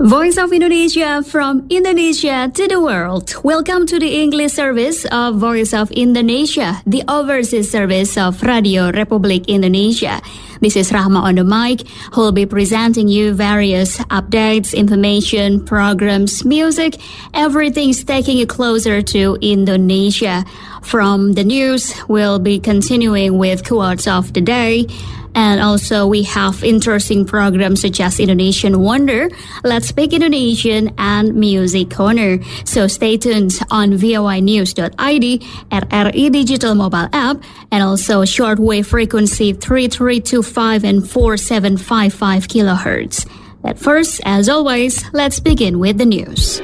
Voice of Indonesia from Indonesia to the world. Welcome to the English service of Voice of Indonesia, the overseas service of Radio Republik Indonesia. This is Rahma on the mic, who will be presenting you various updates, information, programs, music. Everything's taking you closer to Indonesia. From the news, we'll be continuing with quotes of the day. And also we have interesting programs such as Indonesian Wonder, Let's Speak Indonesian, and Music Corner. So stay tuned on voinews.id, at RI Digital Mobile App, and also shortwave frequency 3325 and 4755 kilohertz. But first, as always, let's begin with the news.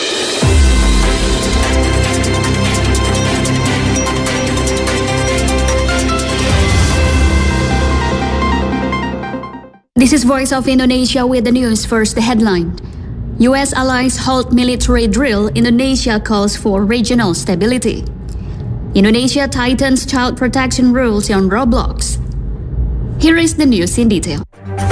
This is Voice of Indonesia with the news. First, the headline. U.S. allies halt military drill. Indonesia calls for regional stability. Indonesia tightens child protection rules on Roblox. Here is the news in detail.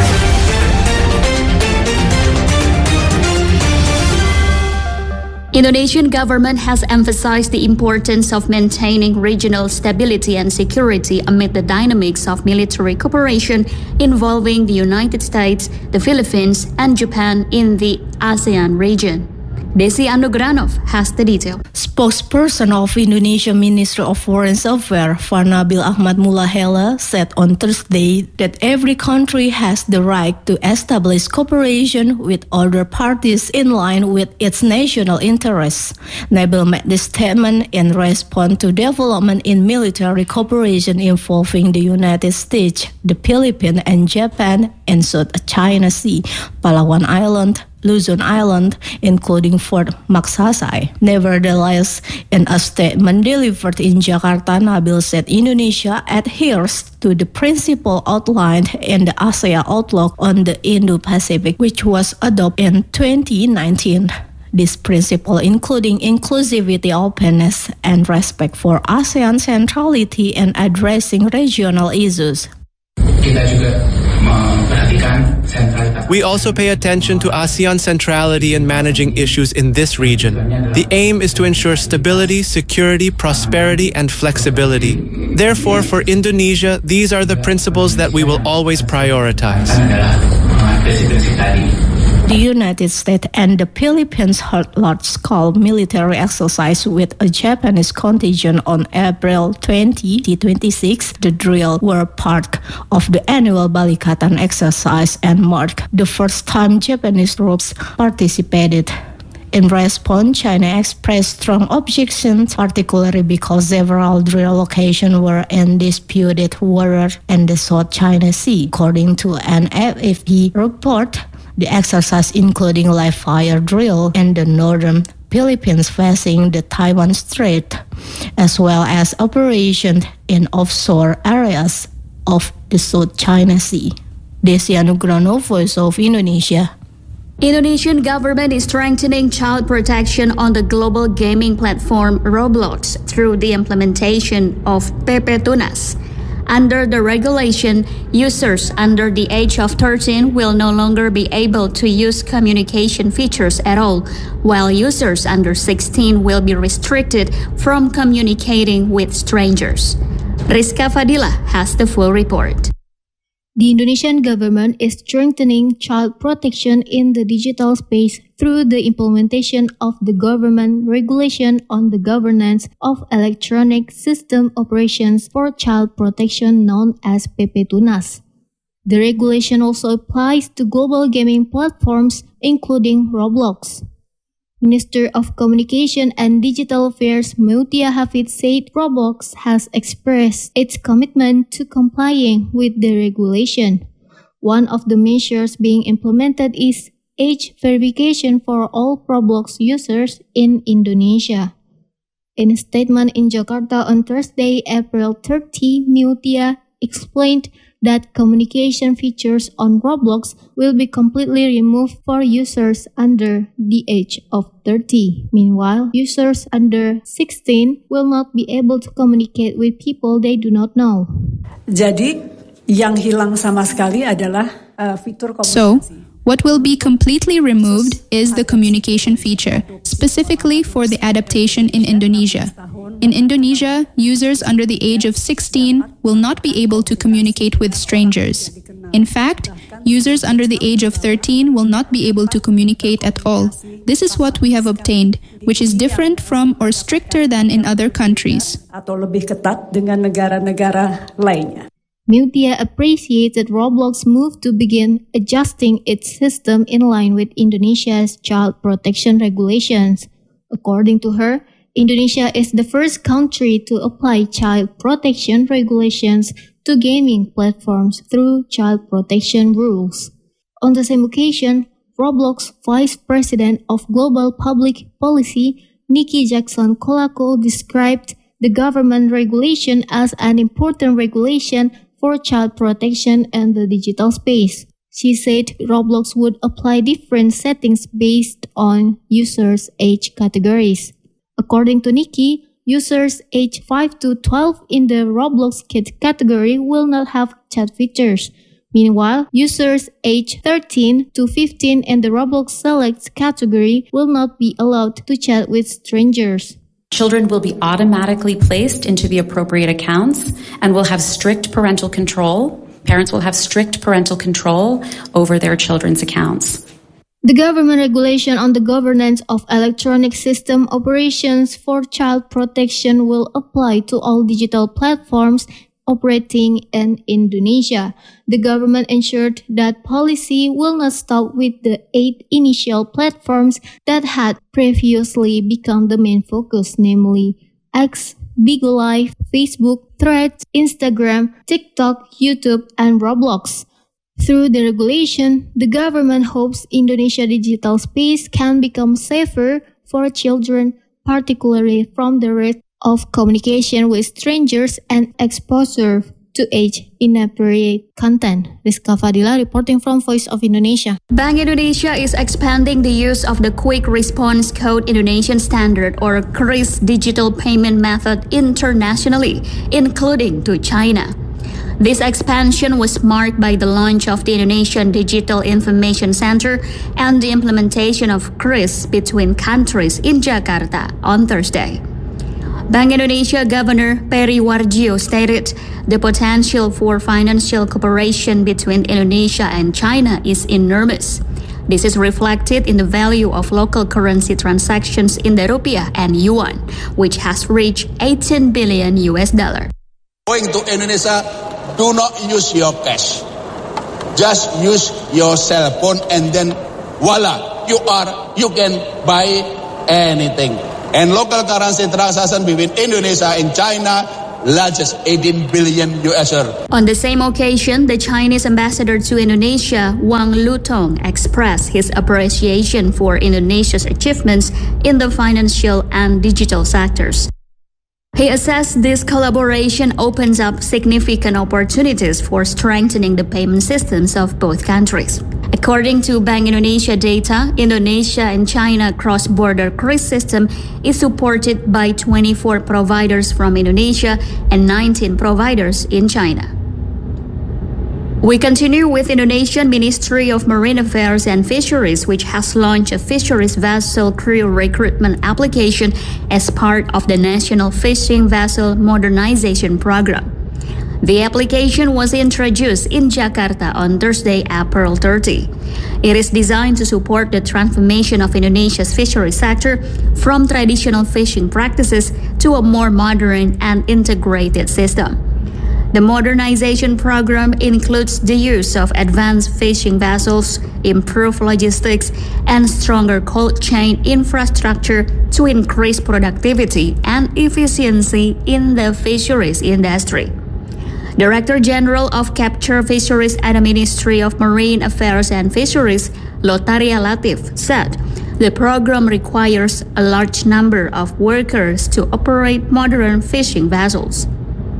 Indonesian government has emphasized the importance of maintaining regional stability and security amid the dynamics of military cooperation involving the United States, the Philippines, and Japan in the ASEAN region. Desi Andogranov has the detail. Spokesperson of Indonesia Ministry of Foreign Affairs, Farnabil Ahmad Mulahela, said on Thursday that every country has the right to establish cooperation with other parties in line with its national interests. Nabil made this statement in response to development in military cooperation involving the United States, the Philippines, and Japan in South China Sea, Palawan Island, Luzon Island, including Fort Maksasai. Nevertheless, in a statement delivered in Jakarta, Nabil said Indonesia adheres to the principle outlined in the ASEAN Outlook on the Indo-Pacific, which was adopted in 2019. This principle including inclusivity, openness, and respect for ASEAN centrality and addressing regional issues. We also pay attention to ASEAN centrality in managing issues in this region. The aim is to ensure stability, security, prosperity, and flexibility. Therefore, for Indonesia, these are the principles that we will always prioritize. The United States and the Philippines held large-scale military exercise with a Japanese contingent on April 2026. The drills were part of the annual Balikatan exercise and marked the first time Japanese troops participated. In response, China expressed strong objections, particularly because several drill locations were in disputed water in the South China Sea. According to an AFP report, the exercise including live fire drill in the northern Philippines facing the Taiwan Strait, as well as operations in offshore areas of the South China Sea. Desi Anugrano, Voice of Indonesia. Indonesian government is strengthening child protection on the global gaming platform Roblox through the implementation of PP Tunas. Under the regulation, users under the age of 13 will no longer be able to use communication features at all, while users under 16 will be restricted from communicating with strangers. Rizka Fadila has the full report. The Indonesian government is strengthening child protection in the digital space through the implementation of the government regulation on the governance of electronic system operations for child protection known as PP Tunas. The regulation also applies to global gaming platforms including Roblox. Minister of Communication and Digital Affairs Mutia Hafid said Roblox has expressed its commitment to complying with the regulation. One of the measures being implemented is age verification for all Roblox users in Indonesia. In a statement in Jakarta on Thursday, April 30, Mutia explained that communication features on Roblox will be completely removed for users under the age of 30. Meanwhile, users under 16 will not be able to communicate with people they do not know. Jadi, yang hilang sama sekali adalah fitur komunikasi. So, What will be completely removed is the communication feature, specifically for the adaptation in Indonesia. In Indonesia, users under the age of 16 will not be able to communicate with strangers. In fact, users under the age of 13 will not be able to communicate at all. This is what we have obtained, which is different from or stricter than in other countries. Atau lebih ketat dengan negara-negara lainnya. Mutia appreciated Roblox's move to begin adjusting its system in line with Indonesia's child protection regulations. According to her, Indonesia is the first country to apply child protection regulations to gaming platforms through child protection rules. On the same occasion, Roblox Vice President of Global Public Policy, Nikki Jackson Kolako, described the government regulation as an important regulation for child protection in the digital space. She said Roblox would apply different settings based on users' age categories. According to Nikki, users aged 5 to 12 in the Roblox Kids category will not have chat features. Meanwhile, users aged 13 to 15 in the Roblox Select category will not be allowed to chat with strangers. Children will be automatically placed into the appropriate accounts and will have strict parental control. Parents will have strict parental control over their children's accounts. The government regulation on the governance of electronic system operations for child protection will apply to all digital platforms operating in Indonesia. The government ensured that policy will not stop with the 8 initial platforms that had previously become the main focus, namely X, Bigo Live, Facebook, Threads, Instagram, TikTok, YouTube, and Roblox. Through the regulation, the government hopes Indonesia's digital space can become safer for children, particularly from the risk of communication with strangers and exposure to age-inappropriate content. Rizka Fadila reporting from Voice of Indonesia. Bank Indonesia is expanding the use of the Quick Response Code Indonesian Standard or QRIS digital payment method internationally, including to China. This expansion was marked by the launch of the Indonesian Digital Information Center and the implementation of QRIS between countries in Jakarta on Thursday. Bank Indonesia Governor Peri Warjio stated the potential for financial cooperation between Indonesia and China is enormous. This is reflected in the value of local currency transactions in the rupiah and yuan, which has reached $18 billion. Going to Indonesia, do not use your cash. Just use your cell phone and then voila, you can buy anything. And local currency transaction between Indonesia and China largest $18 billion. On the same occasion, the Chinese ambassador to Indonesia, Wang Lutong, expressed his appreciation for Indonesia's achievements in the financial and digital sectors. He assessed this collaboration opens up significant opportunities for strengthening the payment systems of both countries. According to Bank Indonesia data, Indonesia and China cross-border QRIS system is supported by 24 providers from Indonesia and 19 providers in China. We continue with Indonesian Ministry of Marine Affairs and Fisheries, which has launched a fisheries vessel crew recruitment application as part of the National Fishing Vessel Modernization Program. The application was introduced in Jakarta on Thursday, April 30. It is designed to support the transformation of Indonesia's fisheries sector from traditional fishing practices to a more modern and integrated system. The modernization program includes the use of advanced fishing vessels, improved logistics, and stronger cold chain infrastructure to increase productivity and efficiency in the fisheries industry. Director General of Capture Fisheries at the Ministry of Marine Affairs and Fisheries, Lotaria Latif, said the program requires a large number of workers to operate modern fishing vessels.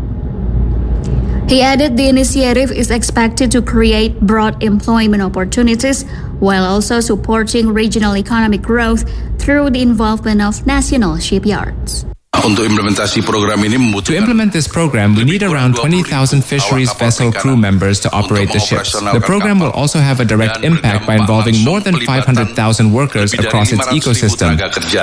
He added the initiative is expected to create broad employment opportunities while also supporting regional economic growth through the involvement of national shipyards. To implement this program, we need around 20,000 fisheries vessel crew members to operate the ships. The program will also have a direct impact by involving more than 500,000 workers across its ecosystem.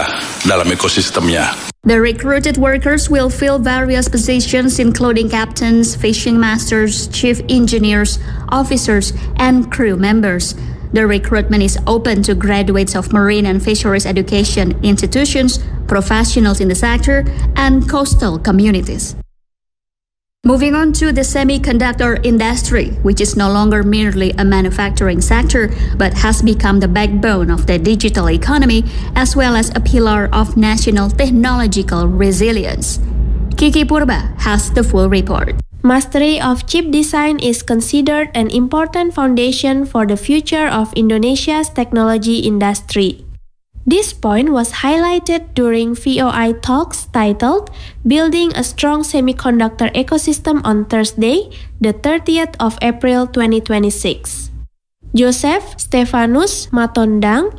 The recruited workers will fill various positions including captains, fishing masters, chief engineers, officers, and crew members. The recruitment is open to graduates of marine and fisheries education institutions, professionals in the sector, and coastal communities. Moving on to the semiconductor industry, which is no longer merely a manufacturing sector, but has become the backbone of the digital economy, as well as a pillar of national technological resilience. Kiki Purba has the full report. Mastery of chip design is considered an important foundation for the future of Indonesia's technology industry. This point was highlighted during VOI talks titled Building a Strong Semiconductor Ecosystem on Thursday, the 30th of April 2026. Joseph Stefanus Matondang,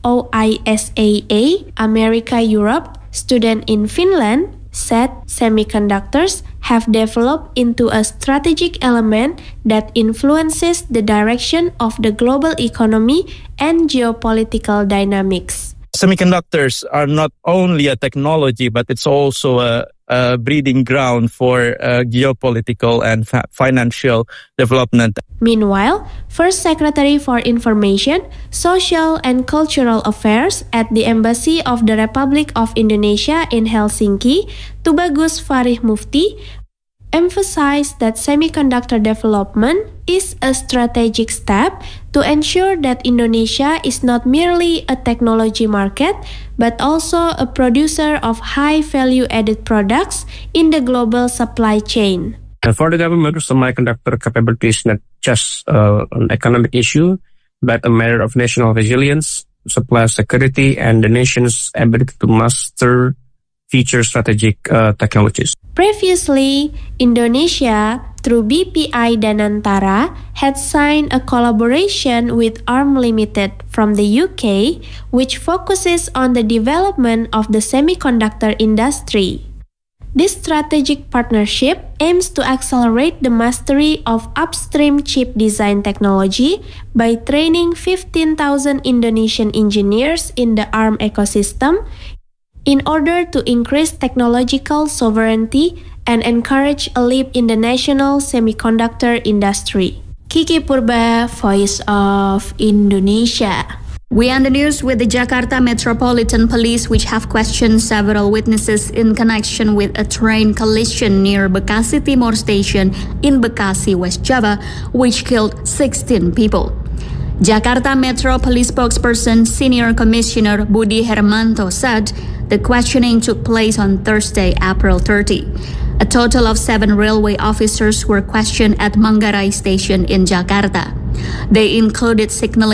OISAA, America Europe, student in Finland, said semiconductors have developed into a strategic element that influences the direction of the global economy and geopolitical dynamics. Semiconductors are not only a technology, but it's also a breeding ground for geopolitical and financial development. Meanwhile, First Secretary for Information, Social and Cultural Affairs at the Embassy of the Republic of Indonesia in Helsinki, Tubagus Farih Mufti, emphasized that semiconductor development is a strategic step to ensure that Indonesia is not merely a technology market, but also a producer of high value-added products in the global supply chain. For the government, semiconductor capability is not just an economic issue, but a matter of national resilience, supply security, and the nation's ability to master future strategic technologies. Previously, Indonesia, through BPI Danantara, had signed a collaboration with ARM Limited from the UK, which focuses on the development of the semiconductor industry. This strategic partnership aims to accelerate the mastery of upstream chip design technology by training 15,000 Indonesian engineers in the ARM ecosystem in order to increase technological sovereignty and encourage a leap in the national semiconductor industry. Kiki Purba, Voice of Indonesia. We end the news with the Jakarta Metropolitan Police, which have questioned several witnesses in connection with a train collision near Bekasi Timur Station in Bekasi, West Java, which killed 16 people. Jakarta Metro Police spokesperson Senior Commissioner Budi Hermanto said the questioning took place on Thursday, April 30. A total of 7 railway officers were questioned at Manggarai Station in Jakarta. They included signaling